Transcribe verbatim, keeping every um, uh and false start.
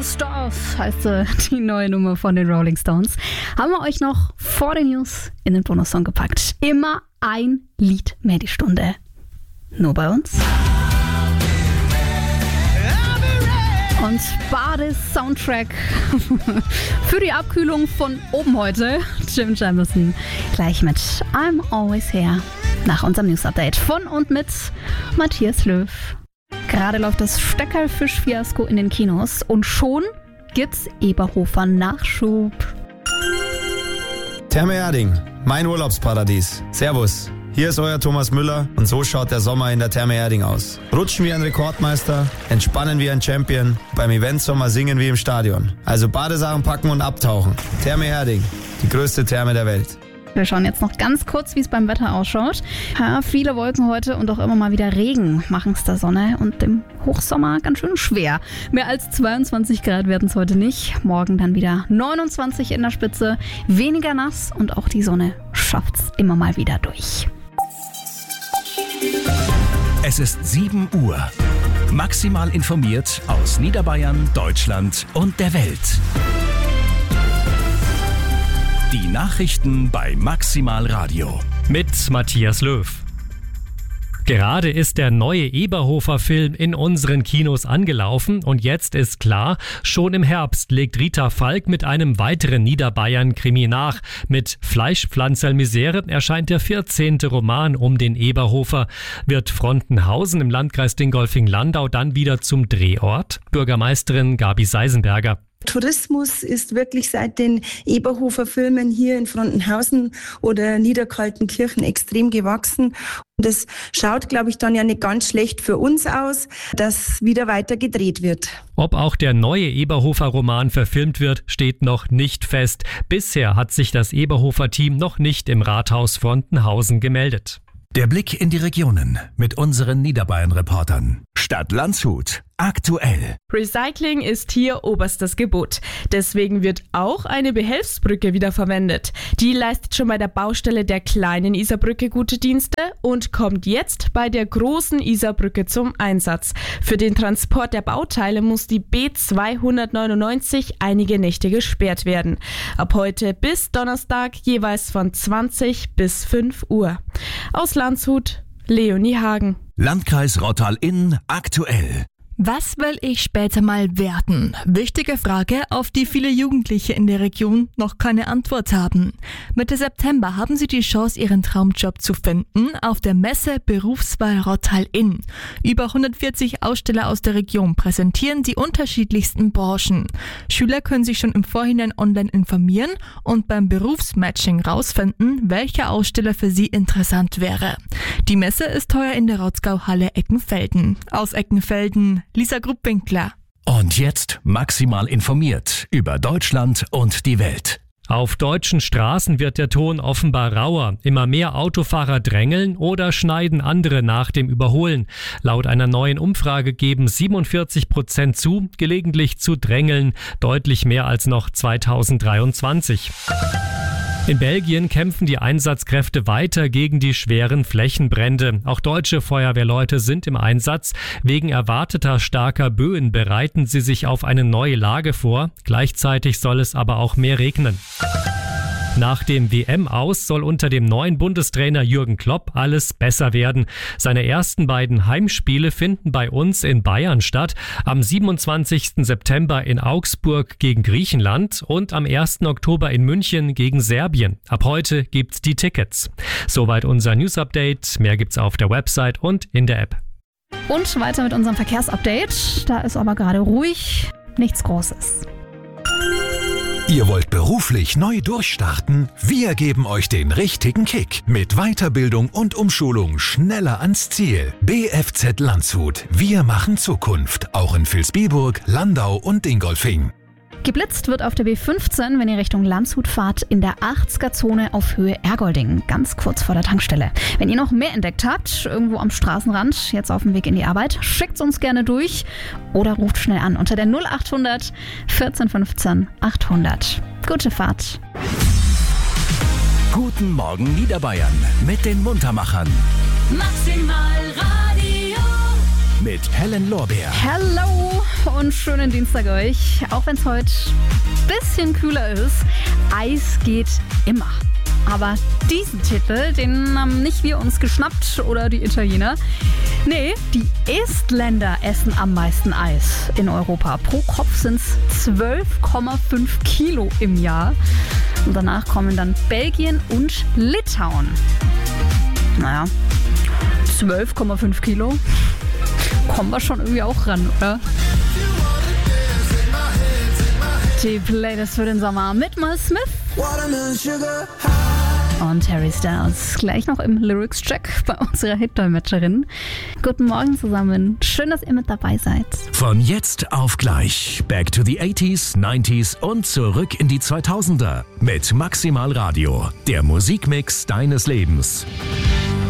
Stars heißt äh, die neue Nummer von den Rolling Stones. Haben wir euch noch vor den News in den Bonussong gepackt. Immer ein Lied mehr die Stunde. Nur bei uns. Und Bades-Soundtrack für die Abkühlung von oben heute. Jim Jamison gleich mit I'm Always Here nach unserem News-Update von und mit Matthias Löw. Gerade läuft das Steckerlfisch-Fiasko in den Kinos und schon gibt's Eberhofer Nachschub. Therme Erding, mein Urlaubsparadies. Servus, hier ist euer Thomas Müller und so schaut der Sommer in der Therme Erding aus. Rutschen wie ein Rekordmeister, entspannen wie ein Champion, beim Eventsommer singen wie im Stadion. Also Badesachen packen und abtauchen. Therme Erding, die größte Therme der Welt. Wir schauen jetzt noch ganz kurz, wie es beim Wetter ausschaut. Ja, viele Wolken heute und auch immer mal wieder Regen machen es der Sonne und im Hochsommer ganz schön schwer. Mehr als zweiundzwanzig Grad werden es heute nicht. Morgen dann wieder neunundzwanzig in der Spitze, weniger nass und auch die Sonne schafft es immer mal wieder durch. Es ist sieben Uhr. Maximal informiert aus Niederbayern, Deutschland und der Welt. Die Nachrichten bei Maximal Radio. Mit Matthias Löw. Gerade ist der neue Eberhofer-Film in unseren Kinos angelaufen und jetzt ist klar, schon im Herbst legt Rita Falk mit einem weiteren Niederbayern-Krimi nach. Mit Fleischpflanzerl-Misere erscheint der vierzehnte Roman um den Eberhofer. Wird Frontenhausen im Landkreis Dingolfing-Landau dann wieder zum Drehort? Bürgermeisterin Gabi Seisenberger. Tourismus ist wirklich seit den Eberhofer-Filmen hier in Frontenhausen oder Niederkaltenkirchen extrem gewachsen. Und es schaut, glaube ich, dann ja nicht ganz schlecht für uns aus, dass wieder weiter gedreht wird. Ob auch der neue Eberhofer-Roman verfilmt wird, steht noch nicht fest. Bisher hat sich das Eberhofer-Team noch nicht im Rathaus Frontenhausen gemeldet. Der Blick in die Regionen mit unseren Niederbayern-Reportern. Stadt Landshut. Aktuell. Recycling ist hier oberstes Gebot. Deswegen wird auch eine Behelfsbrücke wiederverwendet. Die leistet schon bei der Baustelle der kleinen Isarbrücke gute Dienste und kommt jetzt bei der großen Isarbrücke zum Einsatz. Für den Transport der Bauteile muss die B zweihundertneunundneunzig einige Nächte gesperrt werden. Ab heute bis Donnerstag jeweils von zwanzig bis fünf Uhr. Aus Landshut, Leonie Hagen. Landkreis Rottal-Inn aktuell. Was will ich später mal werden? Wichtige Frage, auf die viele Jugendliche in der Region noch keine Antwort haben. Mitte September haben sie die Chance, ihren Traumjob zu finden auf der Messe Berufswahl Rottal-Inn. Über hundertvierzig Aussteller aus der Region präsentieren die unterschiedlichsten Branchen. Schüler können sich schon im Vorhinein online informieren und beim Berufsmatching rausfinden, welcher Aussteller für sie interessant wäre. Die Messe ist heuer in der Rotzgau-Halle Eckenfelden. Aus Eckenfelden Lisa Gruppwinkler. Und jetzt maximal informiert über Deutschland und die Welt. Auf deutschen Straßen wird der Ton offenbar rauer. Immer mehr Autofahrer drängeln oder schneiden andere nach dem Überholen. Laut einer neuen Umfrage geben siebenundvierzig Prozent zu, gelegentlich zu drängeln. Deutlich mehr als noch zweitausenddreiundzwanzig. In Belgien kämpfen die Einsatzkräfte weiter gegen die schweren Flächenbrände. Auch deutsche Feuerwehrleute sind im Einsatz. Wegen erwarteter starker Böen bereiten sie sich auf eine neue Lage vor. Gleichzeitig soll es aber auch mehr regnen. Nach dem W M-Aus soll unter dem neuen Bundestrainer Jürgen Klopp alles besser werden. Seine ersten beiden Heimspiele finden bei uns in Bayern statt. Am siebenundzwanzigsten September in Augsburg gegen Griechenland und am ersten Oktober in München gegen Serbien. Ab heute gibt's die Tickets. Soweit unser News-Update. Mehr gibt's auf der Website und in der App. Und weiter mit unserem Verkehrsupdate. Da ist aber gerade ruhig, nichts Großes. Ihr wollt beruflich neu durchstarten? Wir geben euch den richtigen Kick. Mit Weiterbildung und Umschulung schneller ans Ziel. B F Z Landshut. Wir machen Zukunft. Auch in Vilsbiburg, Landau und Dingolfing. Geblitzt wird auf der B fünfzehn, wenn ihr Richtung Landshut fahrt, in der achtziger-Zone auf Höhe Ergolding, ganz kurz vor der Tankstelle. Wenn ihr noch mehr entdeckt habt, irgendwo am Straßenrand, jetzt auf dem Weg in die Arbeit, schickt's uns gerne durch oder ruft schnell an unter der null achthundert vierzehn fünfzehn achthundert. Gute Fahrt. Guten Morgen Niederbayern mit den Muntermachern. Maximal Radio. mit Helen Lorbeer. Hello und schönen Dienstag euch. Auch wenn es heute ein bisschen kühler ist, Eis geht immer. Aber diesen Titel, den haben nicht wir uns geschnappt oder die Italiener. Nee, die Estländer essen am meisten Eis in Europa. Pro Kopf sind es zwölf Komma fünf Kilo im Jahr. Und danach kommen dann Belgien und Litauen. Naja, zwölf Komma fünf Kilo. Kommen wir schon irgendwie auch ran, oder? Die Playlist für den Sommer mit Mal Smith und Harry Styles. Gleich noch im Lyrics-Check bei unserer Hit-Dolmetscherin. Guten Morgen zusammen. Schön, dass ihr mit dabei seid. Von jetzt auf gleich. Back to the eighties, nineties und zurück in die zweitausender. Mit Maximal Radio. Der Musikmix deines Lebens.